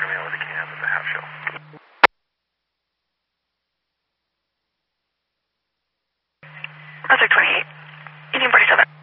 Romeo with a cam at the half shell. Brunswick 28, Union 47.